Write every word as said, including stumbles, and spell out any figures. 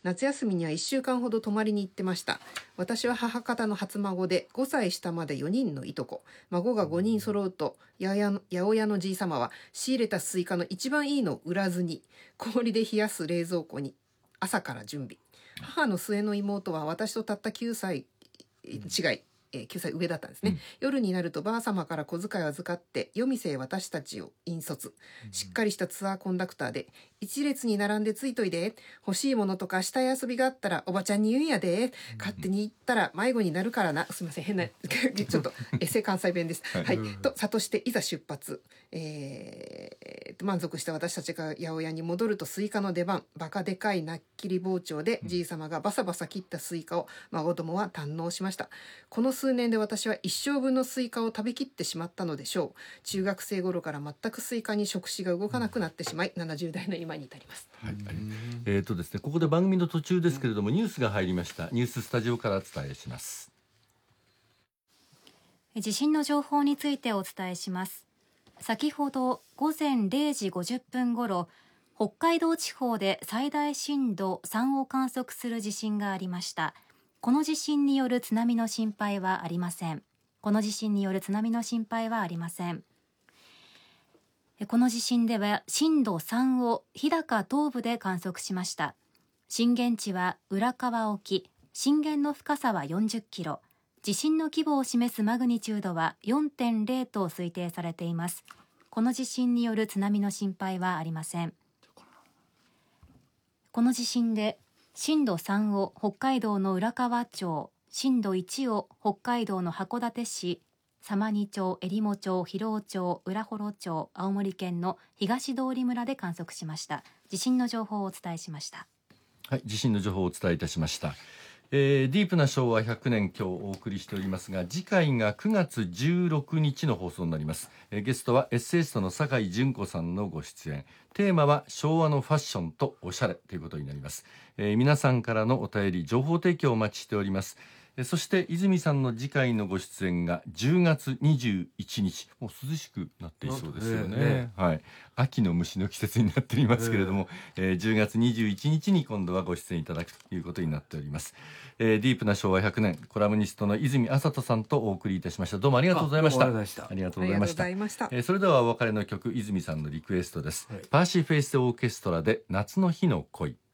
夏休みにはいっしゅうかんほど泊まりに行ってました。私は母方の初孫でごさい下までよにんのいとこ、孫がごにん揃うと八百屋のじいさまは仕入れたスイカの一番いいのを売らずに氷で冷やす冷蔵庫に朝から準備。母の末の妹は私とたったきゅうさい違い、きゅうさい上だったんですね、うん、夜になるとばあ様から小遣いを預かって夜店へ私たちを引率。しっかりしたツアーコンダクターで、一列に並んでついといで、欲しいものとかしたい遊びがあったらおばちゃんに言うんやで、勝手に言ったら迷子になるからな。すみません、変なちょっとエセ関西弁ですはい、と諭していざ出発。えー、満足した私たちが八百屋に戻るとスイカの出番。バカでかいなっきり包丁でじいさまがバサバサ切ったスイカを孫どもは堪能しました。この数年で私は一生分のスイカを食べきってしまったのでしょう。中学生頃から全くスイカに触手が動かなくなってしまい、ななじゅう代の今に至ります。 はい、えーとですね、ここで番組の途中ですけれども、ニュースが入りました。ニューススタジオからお伝えします。 地震の情報についてお伝えします。先ほど午前れいじごじゅっぷんごろ、北海道地方で最大震度さんを観測する地震がありました。この地震による津波の心配はありません。この地震による津波の心配はありません。この地震では震度さんを日高東部で観測しました。震源地は浦河沖、震源の深さはよんじゅっキロ、地震の規模を示すマグニチュードは よんてんれい と推定されています。この地震による津波の心配はありません。この地震で震度さんを北海道の浦河町、震度いちを北海道の函館市、様似町、えりも町、広尾町、浦幌町、青森県の東通村で観測しました。地震の情報をお伝えしました。 はい、地震の情報をお伝えいたしました。えー、ディープな昭和ひゃくねん、今日お送りしておりますが、次回がくがつじゅうろくにちの放送になります。えー、ゲストはエッセイストの酒井純子さんのご出演。テーマは昭和のファッションとおしゃれということになります。えー、皆さんからのお便り、情報提供をお待ちしております。そして泉さんの次回のご出演がじゅうがつにじゅういちにち、もう涼しくなっていそうですよね、ね、はい、秋の虫の季節になっていますけれども、えー、じゅうがつにじゅういちにちに今度はご出演いただくということになっております。えー、ディープな昭和ひゃくねん、コラムニストの泉麻人さんとお送りいたしました。どうもありがとうございました。ありがとうございました。えー、それではお別れの曲、泉さんのリクエストです、はい、パーシーフェイスオーケストラで夏の日の恋。